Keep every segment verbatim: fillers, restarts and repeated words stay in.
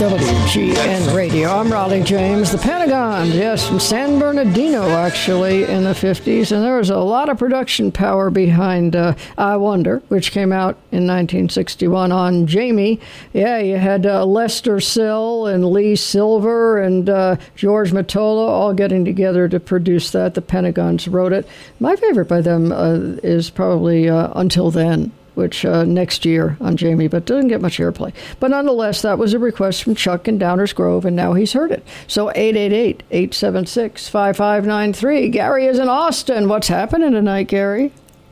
W G N Radio. I'm Raleigh James. The Pentagon, yes, from San Bernardino, actually, in the fifties. And there was a lot of production power behind uh, I Wonder, which came out in nineteen sixty-one on Jamie. Yeah, you had uh, Lester Sill and Lee Silver and uh, George Mottola all getting together to produce that. The Pentagons wrote it. My favorite by them uh, is probably uh, Until Then, which uh, next year on Jamie, but doesn't get much airplay. But nonetheless, that was a request from Chuck in Downers Grove, and now he's heard it. So eight eight eight, eight seven six, five five nine three. Gary is in Austin. What's happening tonight, Gary?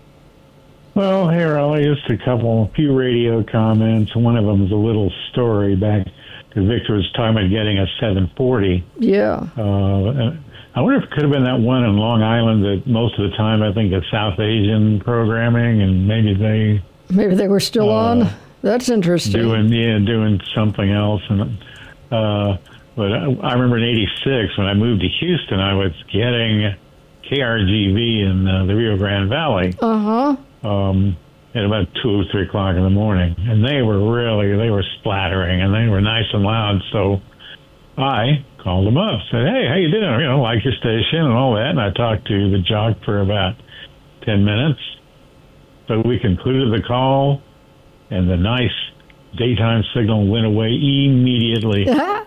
Well, here, Raleigh, just a couple, a few radio comments. One of them is a little story back because Victor was talking about getting a seven forty. Yeah. Uh, I wonder if it could have been that one in Long Island that most of the time I think is South Asian programming, and maybe they... Maybe they were still uh, on. That's interesting. Doing yeah, doing something else, and uh, but I, I remember in eighty-six when I moved to Houston, I was getting K R G V in uh, the Rio Grande Valley. Uh huh. Um, at about two or three o'clock in the morning, and they were really they were splattering, and they were nice and loud. So I called them up, said, "Hey, how you doing? You know, like your station and all that." And I talked to the jock for about ten minutes. So we concluded the call, and the nice daytime signal went away immediately. uh,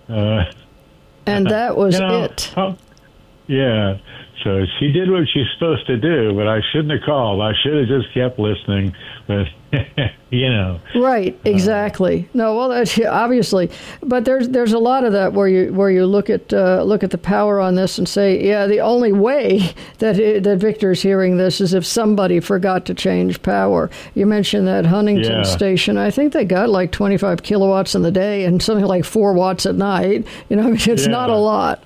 and that was you know, it. Oh, yeah. So she did what she's supposed to do, but I shouldn't have called. I should have just kept listening. But, you know. Right, exactly. Uh, no, well, that's, obviously. But there's there's a lot of that where you where you look at uh, look at the power on this and say, yeah, the only way that it, that Victor's hearing this is if somebody forgot to change power. You mentioned that Huntington yeah. station. I think they got like twenty-five kilowatts in the day and something like four watts at night. You know, I mean, it's yeah. not a lot.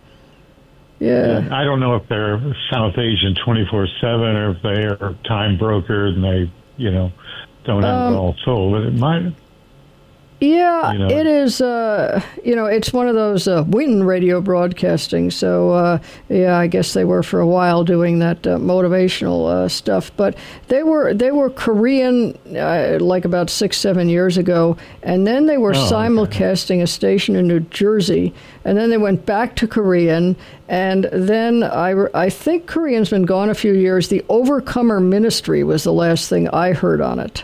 Yeah. yeah. I don't know if they're South Asian twenty-four seven or if they are time brokered and they, you know, don't have um, it all sold. But it might. Yeah, you know. It is, uh, you know, it's one of those uh, win radio broadcasting. So, uh, yeah, I guess they were for a while doing that uh, motivational uh, stuff. But they were they were Korean uh, like about six, seven years ago. And then they were oh, simulcasting okay. a station in New Jersey. And then they went back to Korean. And then I, I think Korean's been gone a few years. The Overcomer Ministry was the last thing I heard on it.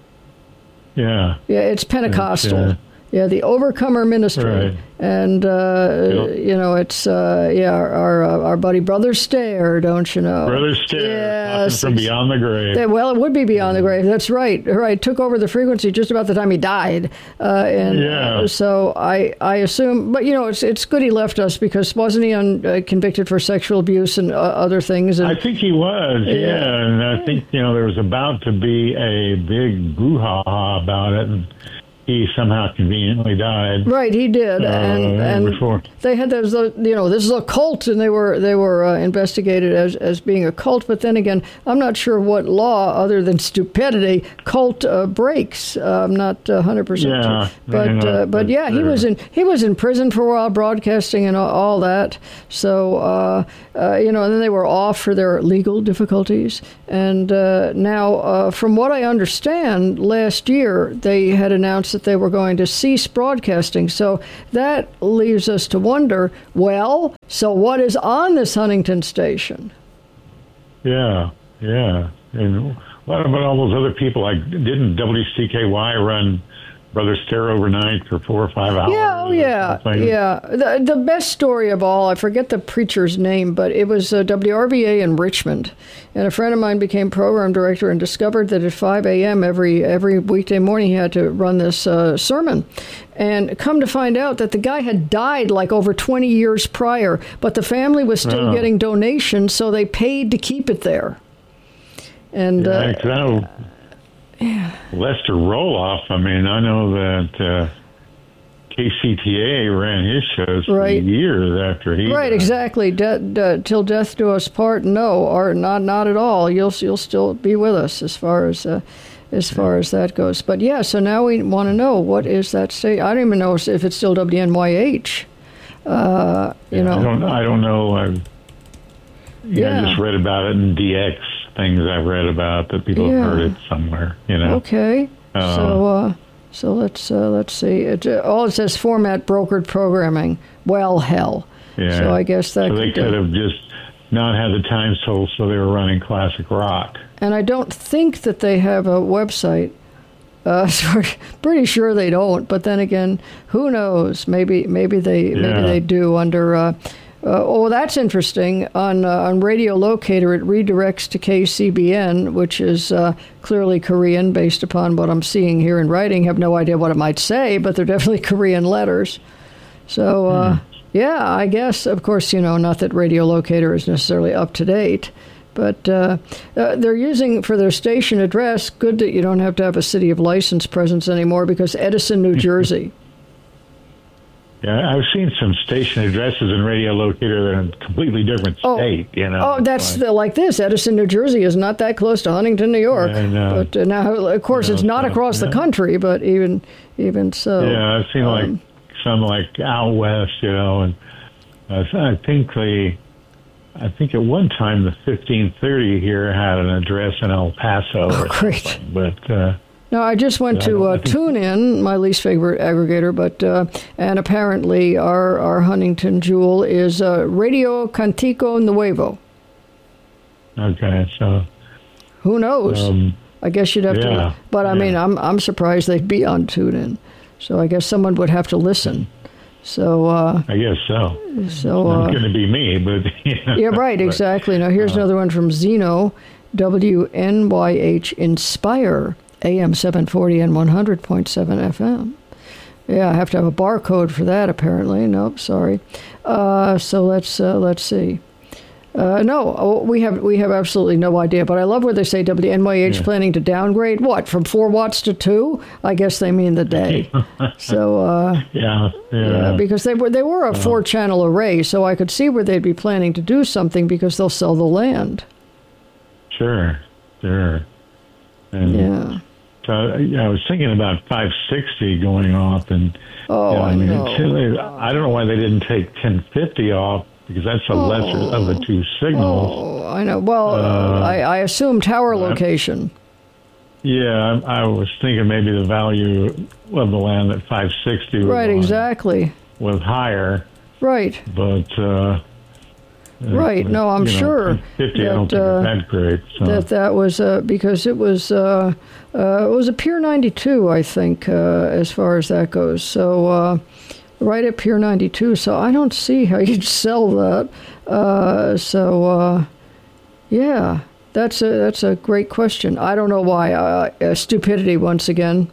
Yeah. Yeah, it's Pentecostal. It's, uh, yeah, the Overcomer Ministry. Right. And, uh, yep. you know, it's, uh, yeah, our our, uh, our buddy Brother Stair, don't you know? Brother Stair, yes, from beyond the grave. They, well, it would be beyond the grave. That's right. Right. Took over the frequency just about the time he died. Uh, and yeah. uh, so I, I assume, but, you know, it's it's good he left us because wasn't he un, uh, convicted for sexual abuse and uh, other things? And, I think he was, yeah. yeah. And I think, you know, there was about to be a big brouhaha about it. And he somehow conveniently died. Right, he did, uh, and and before. They had those, you know, this is a cult, and they were they were uh, investigated as as being a cult. But then again, I'm not sure what law, other than stupidity, cult uh, breaks. Uh, I'm not one hundred percent yeah, sure, but uh, but yeah, he was in he was in prison for a while, broadcasting and all, all that. So uh, uh, you know, and then they were off for their legal difficulties. And uh, now, uh, from what I understand, last year they had announced that they were going to cease broadcasting. So that leaves us to wonder, well, so what is on this Huntington station? Yeah, yeah. And what about all those other people? Like, didn't W C K Y run Brother Stair overnight for four or five hours? Yeah, oh yeah, yeah. The, the best story of all, I forget the preacher's name, but it was uh, W R V A in Richmond. And a friend of mine became program director and discovered that at five a.m. every every weekday morning he had to run this uh, sermon. And come to find out that the guy had died like over twenty years prior, but the family was still oh. getting donations, so they paid to keep it there. And yeah, uh, I know yeah. Lester Roloff, I mean, I know that uh, K C T A ran his shows for right. years after he Right, died. exactly. De- de- till death do us part. No, or not, not at all. You'll you'll still be with us as far as uh, as far as that goes. But yeah, so now we want to know, what is that state? I don't even know if it's still W N Y H. Uh, you yeah, know, I don't. I don't know. I, yeah, yeah. I just read about it in D X things I've read about that people yeah. have heard it somewhere. You know. Okay. Uh, so. Uh, So let's uh, let's see. It, uh, all it says format brokered programming. Well, hell. Yeah. So I guess that so they could, could uh, have just not had the time told, so they were running classic rock. And I don't think that they have a website. Uh, so pretty sure they don't. But then again, who knows? Maybe maybe they Yeah. maybe they do under. Uh, uh, oh, that's interesting. On uh, on Radio Locator, it redirects to K C B N, which is uh, clearly Korean, based upon what I'm seeing here in writing. Have no idea what it might say, but they're definitely Korean letters. So. Uh, Hmm. Yeah, I guess, of course, you know, not that Radio Locator is necessarily up to date, but uh, uh, they're using for their station address, good that you don't have to have a city of license presence anymore, because Edison, New Jersey. Yeah, I've seen some station addresses in Radio Locator that are in a completely different Oh. state, you know. Oh, that's Like, the, like this. Edison, New Jersey is not that close to Huntington, New York. I know. But uh, now, of course, You it's know, not so, across the yeah. country, but even even so. yeah, I've seen like um, some like out west, you know, and uh, I think they, I think at one time the fifteen thirty here had an address in El Paso or Oh, great. something, but uh, No, I just went Yeah, I to don't- uh, I think- TuneIn, my least favorite aggregator, but uh, and apparently our our Huntington jewel is uh, Radio Cantico Nuevo. okay, so Who knows? um, I guess you'd have yeah, to. But I yeah. mean, I'm I'm surprised they'd be on TuneIn. So I guess someone would have to listen. So uh, I guess so. so. It's Uh, going to be me, but yeah, Yeah, right, but, exactly. Now, here's uh, another one from Zeno, W N Y H Inspire, A M seven forty and one hundred point seven F M. Yeah, I have to have a barcode for that, apparently. Nope, sorry. Uh, so let's uh, let's see. Uh, no, oh, we have we have absolutely no idea. But I love where they say W N Y H Yeah. planning to downgrade. What, from four watts to two? I guess they mean the day. So uh, Yeah, yeah. yeah, because they were they were a four channel array, so I could see where they'd be planning to do something because they'll sell the land. Sure, sure. And Yeah. so yeah, I was thinking about five sixty going off, and Oh, you I mean, know. it's- I don't know why they didn't take ten fifty off, because that's the lesser of the two signals. Oh, I know. Well, Uh, I, I assume tower uh, location. Yeah, I, I was thinking maybe the value of the land at five sixty was, Right, on- exactly. was higher, Right, but uh, right. No, I'm you know, sure fifty. I don't that, think uh, it's that great. So. that that was uh, because it was uh, uh, it was a Pier ninety-two, I think, uh, as far as that goes. So uh, right at Pier ninety-two. So I don't see how you'd sell that. Uh, so uh, yeah, that's a that's a great question. I don't know why. Uh, uh, stupidity once again.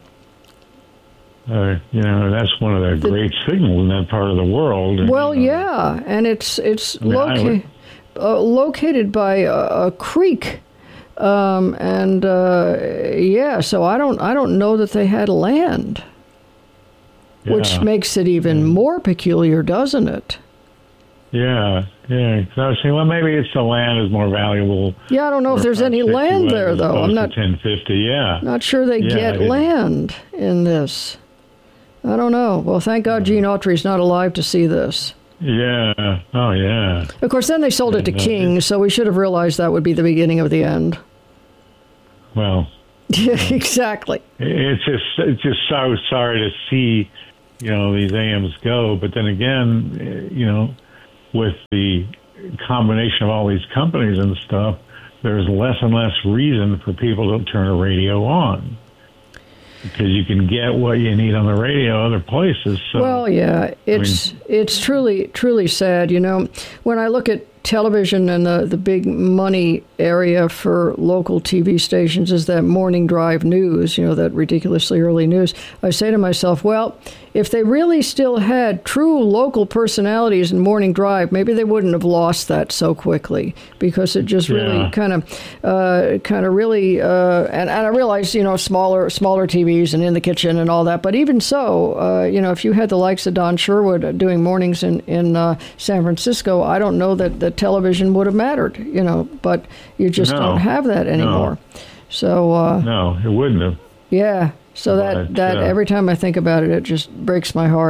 Uh, you know, that's one of the great signals in that part of the world. and, Well, you know, yeah, and it's it's I mean, I loca- would- uh, located by a, a creek, um, and uh, yeah. So I don't I don't know that they had land, which yeah. makes it even more peculiar, doesn't it? Yeah, yeah. So I was saying, well, maybe it's the land is more valuable. Yeah, I don't know if there's any land there though. I'm not ten fifty. Yeah. not sure they Yeah, get it- land in this. I don't know. Well, thank God Gene Autry's not alive to see this. Yeah. Oh, yeah. Of course, then they sold it to And, uh, King, so we should have realized that would be the beginning of the end. Well, Yeah, exactly. it's just it's just so sorry to see, you know, these A Ms go. But then again, eh, you know, with the combination of all these companies and stuff, there's less and less reason for people to turn a radio on, because you can get what you need on the radio other places. So, Well, yeah, it's it's truly truly sad. You know, when I look at television and the the big money area for local T V stations is that morning drive news. You know, that ridiculously early news. I say to myself, well, if they really still had true local personalities in morning drive, maybe they wouldn't have lost that so quickly, because it just really Yeah. kind of uh, kind of really uh, and, and I realize, you know, smaller smaller T Vs and in the kitchen and all that, but even so, uh, you know, if you had the likes of Don Sherwood doing mornings in in uh, San Francisco, I don't know that the television would have mattered, you know, but you just No. don't have that anymore. So uh, no, it wouldn't have. yeah. So that, But, that uh, every time I think about it, it just breaks my heart.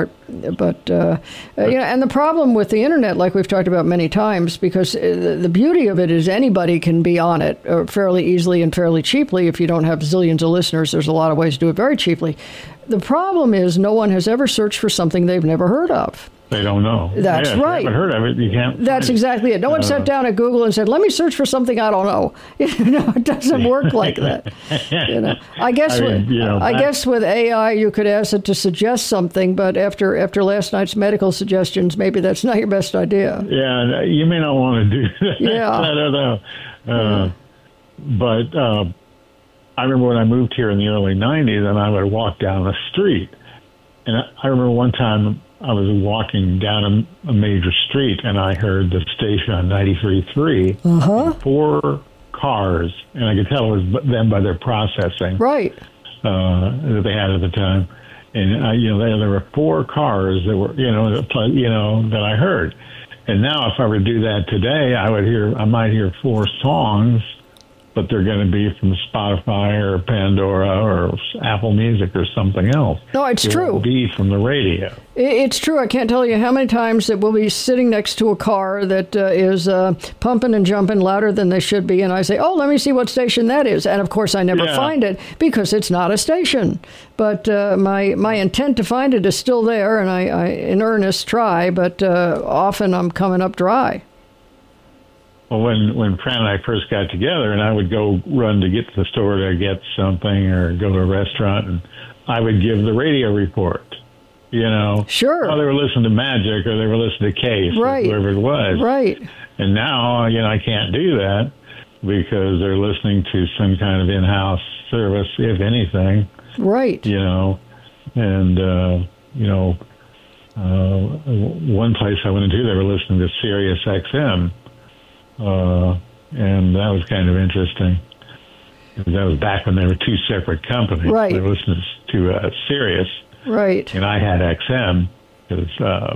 but uh, uh, you know, and the problem with the internet, like we've talked about many times, because the, the beauty of it is anybody can be on it uh, fairly easily and fairly cheaply. If you don't have zillions of listeners, there's a lot of ways to do it very cheaply. The problem is no one has ever searched for something they've never heard of. They don't know. That's yeah, if right. you haven't heard of it, you can't. That's exactly it. No one uh, sat down at Google and said, "Let me search for something I don't know." You know, it doesn't work like that. You know, I guess I, mean, with, you know, I guess with A I, you could ask it to suggest something, but after after last night's medical suggestions, maybe that's not your best idea. Yeah, you may not want to do that. Yeah, I don't know. Uh, mm. But uh, I remember when I moved here in the early nineties, and I would walk down the street, and I, I remember one time. I was walking down a, a major street, and I heard the station on ninety-three point three. Uh-huh. Four cars, and I could tell it was them by their processing. Right. Uh, that they had at the time. And, uh, you know, there, there were four cars that were, you know, you know, that I heard. And now if I were to do that today, I would hear, I might hear four songs, but they're going to be from Spotify or Pandora or Apple Music or something else. No, it's it true. Won't be from the radio. It's true. I can't tell you how many times that we'll be sitting next to a car that uh, is uh, pumping and jumping louder than they should be, and I say, "Oh, let me see what station that is." And of course, I never yeah. find it because it's not a station. But uh, my my intent to find it is still there, and I, I in earnest try. But uh, often I'm coming up dry. Well, when, when Fran and I first got together, and I would go run to get to the store to get something or go to a restaurant, and I would give the radio report, you know. Sure. Oh, they were listening to Magic or they were listening to Case right. or whoever it was. Right. And now, you know, I can't do that because they're listening to some kind of in-house service, if anything. Right. You know, and, uh, you know, uh, one place I went into, they were listening to Sirius X M. Uh, and that was kind of interesting. That was back when they were two separate companies. Right. They listened to uh, Sirius. Right. And I had X M because, uh,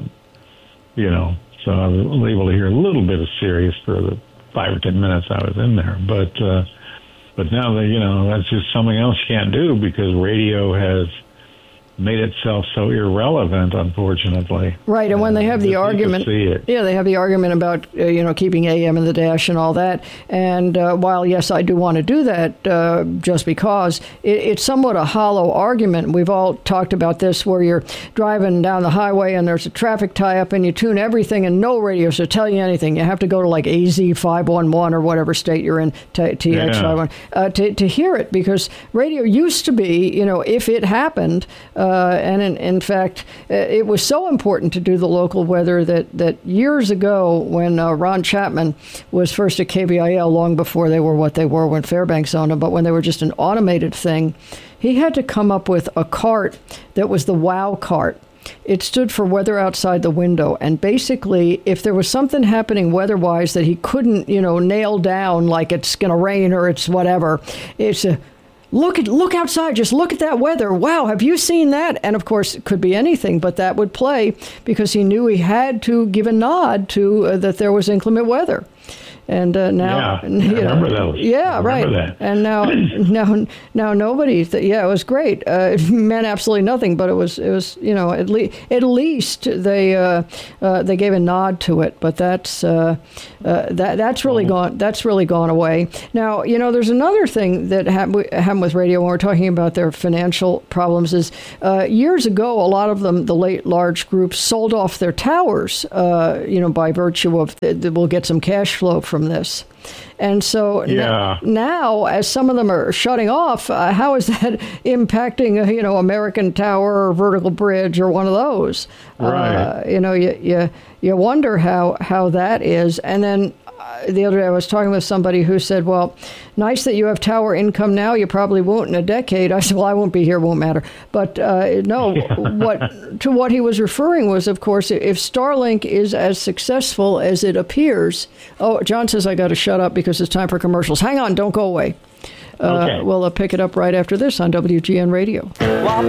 you know, so I was able to hear a little bit of Sirius for the five or ten minutes I was in there. But, uh, but now that, you know, that's just something else you can't do because radio has made itself so irrelevant, unfortunately. Right, and when they have the argument, yeah, they have the argument about uh, you know keeping A M in the dash and all that. And uh, while yes, I do want to do that, uh, just because it, it's somewhat a hollow argument. We've all talked about this, where you're driving down the highway and there's a traffic tie-up, and you tune everything, and no radio to tell you anything. You have to go to like A Z five one one or whatever state you're in, T X five one, uh, to to hear it, because radio used to be, you know, if it happened. Uh, Uh, and in, in fact, it was so important to do the local weather that, that years ago, when uh, Ron Chapman was first at K B I L, long before they were what they were when Fairbanks owned them, but when they were just an automated thing, he had to come up with a cart that was the WOW cart. It stood for weather outside the window. And basically, if there was something happening weather-wise that he couldn't, you know, nail down, like it's going to rain or it's whatever, it's a Look at look outside. Just look at that weather. Wow, have you seen that? And of course, it could be anything, but that would play because he knew he had to give a nod to uh, that there was inclement weather. And uh, now, yeah, you know, I remember those. Yeah, I right. That. And now, now, now nobody. Th- yeah, it was great. Uh, it meant absolutely nothing, but it was, it was, you know, at least, at least they, uh, uh, they gave a nod to it. But that's, uh, uh, that, that's really oh. gone. That's really gone away. Now, you know, there's another thing that happened, happened with radio when we're talking about their financial problems. Is uh, years ago, a lot of them, the late large groups, sold off their towers. Uh, you know, by virtue of the, the, we'll get some cash flow from from this. And so yeah. n- now, as some of them are shutting off, uh, how is that impacting, uh, you know, American Tower or Vertical Bridge or one of those? Right. Uh, you know, you, you, you wonder how, how that is. And then uh, the other day I was talking with somebody who said, well, nice that you have tower income now. You probably won't in a decade. I said, well, I won't be here. Won't matter. But uh, no, what to what he was referring was, of course, if Starlink is as successful as it appears. Oh, John says I got to shut up because it's time for commercials. Hang on. Don't go away. Uh, okay. We'll uh, pick it up right after this on W G N Radio.